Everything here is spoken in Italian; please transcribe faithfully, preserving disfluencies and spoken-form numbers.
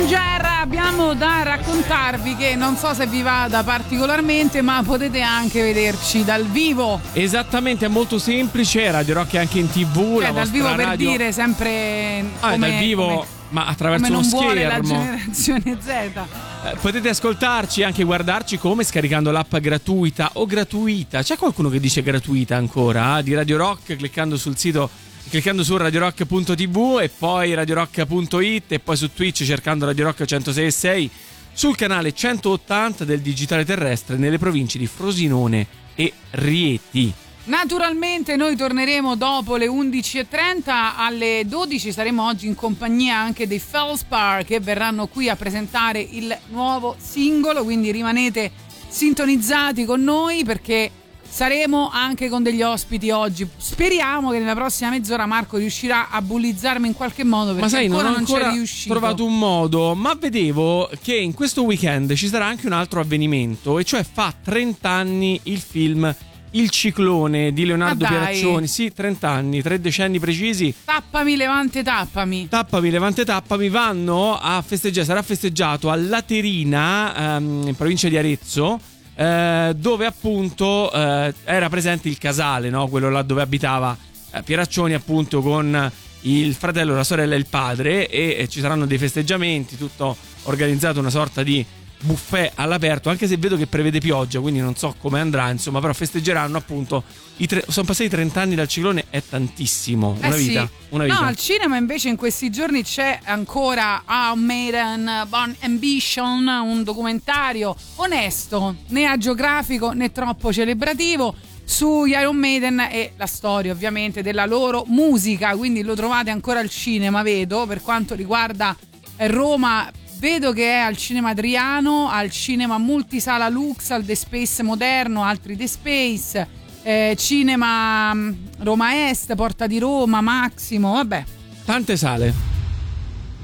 Messenger abbiamo da raccontarvi che non so se vi vada particolarmente, ma potete anche vederci dal vivo. Esattamente, è molto semplice, Radio Rock è anche in tv. Cioè, la dal vivo radio... per dire sempre ah, come, dal vivo come, ma attraverso come uno non vuole schermo. la generazione Z. Eh, potete ascoltarci e anche guardarci come scaricando l'app gratuita o gratuita. C'è qualcuno che dice gratuita ancora? Eh? Di Radio Rock, cliccando sul sito, cliccando su radiorock punto tv e poi radiorock punto it e poi su Twitch cercando Radio Rock centosei e sei sul canale centottanta del digitale terrestre nelle province di Frosinone e Rieti. Naturalmente noi torneremo dopo le undici e trenta, alle dodici saremo oggi in compagnia anche dei Feldspar che verranno qui a presentare il nuovo singolo, quindi rimanete sintonizzati con noi perché saremo anche con degli ospiti oggi. Speriamo che nella prossima mezz'ora Marco riuscirà a bullizzarmi in qualche modo, perché ma sai, ancora non ho non ancora c'è riuscito. trovato un modo, ma vedevo che in questo weekend ci sarà anche un altro avvenimento, e cioè fa trenta anni il film Il Ciclone di Leonardo ah, Pieraccioni. Sì, trenta anni, tre decenni precisi. Tappami Levante tappami. Tappami Levante tappami vanno a festeggiare, sarà festeggiato a Laterina, um, in provincia di Arezzo. Eh, dove appunto eh, era presente il casale, no? Quello là dove abitava eh, Pieraccioni, appunto, con il fratello, la sorella e il padre, e, e ci saranno dei festeggiamenti, tutto organizzato, una sorta di buffet all'aperto, anche se vedo che prevede pioggia, quindi non so come andrà, insomma, però festeggeranno appunto i tre, sono passati trenta anni dal Ciclone, è tantissimo, una eh vita, sì. una vita. No, al cinema invece in questi giorni c'è ancora Iron Maiden Born Ambition, un documentario onesto, né agiografico né troppo celebrativo sugli Iron Maiden e la storia ovviamente della loro musica, quindi lo trovate ancora al cinema, vedo. Per quanto riguarda Roma, vedo che è al Cinema Adriano, al Cinema Multisala Lux, al The Space Moderno, altri The Space, eh, Cinema Roma Est, Porta di Roma, Maximo, vabbè. Tante sale.